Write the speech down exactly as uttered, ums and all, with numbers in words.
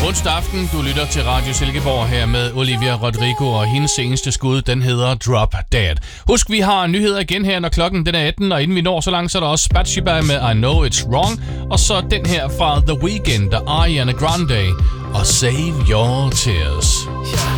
Onsdag aften, du lytter til Radio Silkeborg her med Olivia Rodrigo, og hendes seneste skud, den hedder Drop Dead. Husk, vi har nyheder igen her, når klokken den er atten, og inden vi når så langt, så er der også Bathsheba med I Know It's Wrong, og så den her fra The Weeknd, der Ariana Grande, og Save Your Tears.